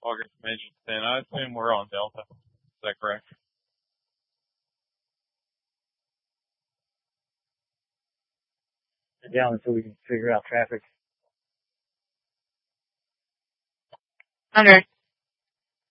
log information 10. I assume we're on Delta. Is that correct? Down until we can figure out traffic. Okay.